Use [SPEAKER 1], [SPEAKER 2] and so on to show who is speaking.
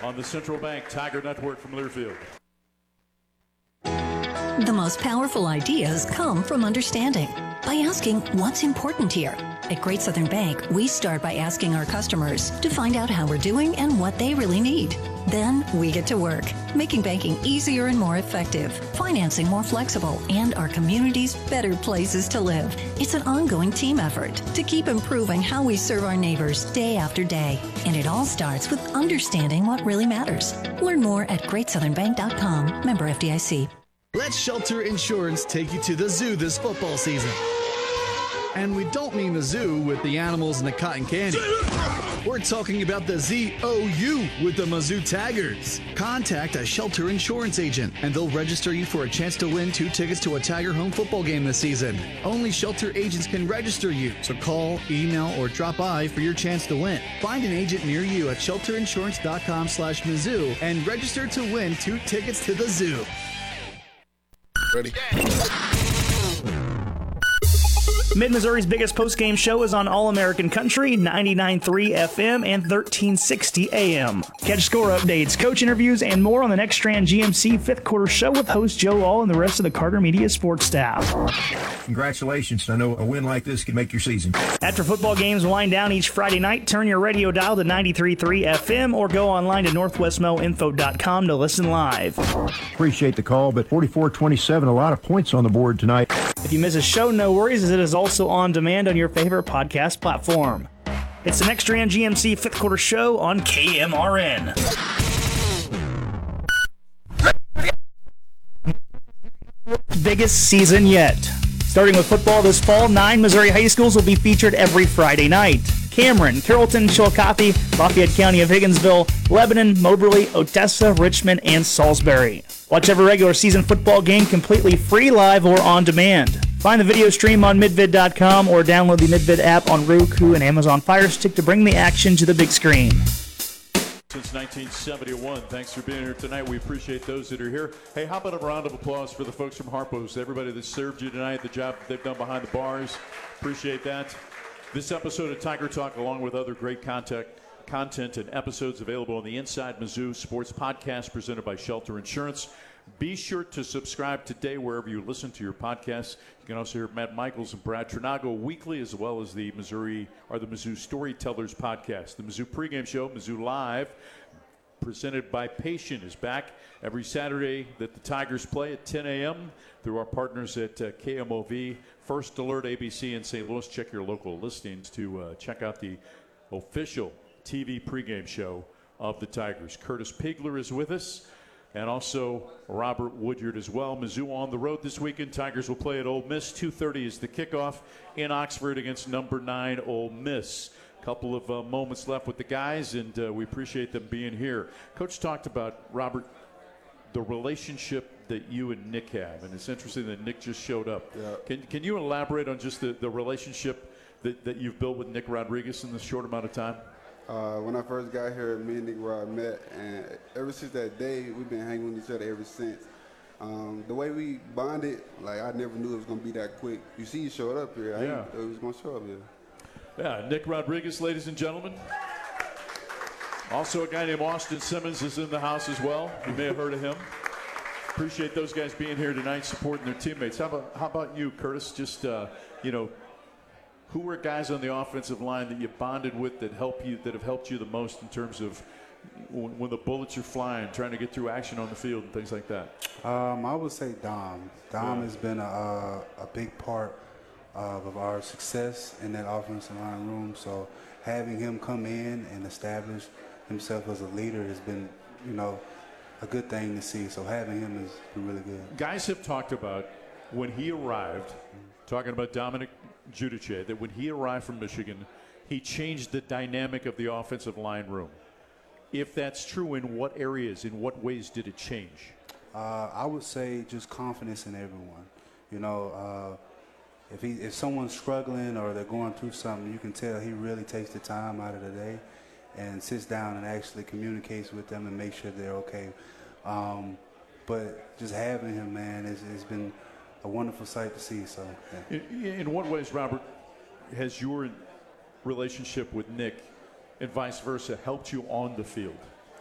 [SPEAKER 1] on the Central Bank Tiger Network from Learfield.
[SPEAKER 2] The most powerful ideas come from understanding. By asking what's important here. At Great Southern Bank, we start by asking our customers to find out how we're doing and what they really need. Then we get to work, making banking easier and more effective, financing more flexible, and our communities better places to live. It's an ongoing team effort to keep improving how we serve our neighbors day after day. And it all starts with understanding what really matters. Learn more at greatsouthernbank.com. Member FDIC.
[SPEAKER 3] Let Shelter Insurance take you to the zoo this football season. And we don't mean the zoo with the animals and the cotton candy. We're talking about the ZOU with the Mizzou Tigers. Contact a Shelter Insurance agent, and they'll register you for a chance to win 2 tickets to a Tiger home football game this season. Only Shelter agents can register you, so call, email, or drop by for your chance to win. Find an agent near you at shelterinsurance.com/Mizzou and register to win 2 tickets to the zoo.
[SPEAKER 4] Ready?
[SPEAKER 5] Mid-Missouri's biggest post-game show is on All-American Country, 99.3 FM and 1360 AM. Catch score updates, coach interviews, and more on the next Strand GMC fifth quarter show with host Joe All and the rest of the Carter Media sports staff.
[SPEAKER 6] Congratulations. I know a win like this can make your season.
[SPEAKER 5] After football games wind down each Friday night, turn your radio dial to 93.3 FM or go online to northwestmoinfo.com to listen live.
[SPEAKER 6] Appreciate the call, but 44-27, a lot of points on the board tonight.
[SPEAKER 5] If you miss a show, no worries, as it is also on demand on your favorite podcast platform. It's the next Strand GMC fifth quarter show on KMRN. Biggest season yet. Starting with football this fall, 9 Missouri high schools will be featured every Friday night. Cameron, Carrollton, Chillicothe, Lafayette County of Higginsville, Lebanon, Moberly, Odessa, Richmond, and Salisbury. Watch every regular season football game completely free, live, or on demand. Find the video stream on midvid.com or download the Midvid app on Roku and Amazon Fire Stick to bring the action to the big screen.
[SPEAKER 1] Since 1971. Thanks for being here tonight. We appreciate those that are here. Hey, how about a round of applause for the folks from Harpo's, everybody that served you tonight, the job they've done behind the bars. Appreciate that. This episode of Tiger Talk, along with other great content and episodes available on the Inside Mizzou Sports Podcast presented by Shelter Insurance. Be sure to subscribe today wherever you listen to your podcasts. You can also hear Matt Michaels and Brad Trinago weekly, as well as the Mizzou Storytellers podcast. The Mizzou pregame show, Mizzou Live, presented by Patient, is back every Saturday that the Tigers play at 10 a.m. through our partners at KMOV, First Alert, ABC in St. Louis. Check your local listings to check out the official TV pregame show of the Tigers. Curtis Pigler is with us, and also Robert Woodyard as well. Mizzou on the road this weekend. Tigers will play at Ole Miss. 2:30 is the kickoff in Oxford against number 9 Ole Miss. Couple of moments left with the guys, and we appreciate them being here. Coach talked about, Robert, the relationship that you and Nick have, and it's interesting that Nick just showed up. Yeah. Can you elaborate on just the relationship that you've built with Nick Rodriguez in this short amount of time?
[SPEAKER 4] When I first got here, me and Nick Rod met, and ever since that day, we've been hanging with each other ever since. The way we bonded, like, I never knew it was going to be that quick. You see, you showed up here. I didn't know it was going to show up here.
[SPEAKER 1] Yeah, Nick Rodriguez, ladies and gentlemen. Also, a guy named Austin Simmons is in the house as well. You may have heard of him. Appreciate those guys being here tonight, supporting their teammates. How about you, Curtis? Just, who were guys on the offensive line that you bonded with that have helped you the most in terms of when the bullets are flying, trying to get through action on the field and things like that?
[SPEAKER 7] I would say Dom. Dom has been a big part of our success in that offensive line room. So having him come in and establish himself as a leader has been, a good thing to see. So having him has been really good.
[SPEAKER 1] Guys have talked about when he arrived, talking about Dominic Giudice, that when he arrived from Michigan, he changed the dynamic of the offensive line room. If that's true, in what areas, in what ways did it change?
[SPEAKER 7] I would say just confidence in everyone. If someone's struggling or they're going through something, you can tell he really takes the time out of the day and sits down and actually communicates with them and makes sure they're okay. But just having him, man, it's been a wonderful sight to see. So, yeah.
[SPEAKER 1] In what ways, Robert, has your relationship with Nick and vice versa helped you on the field?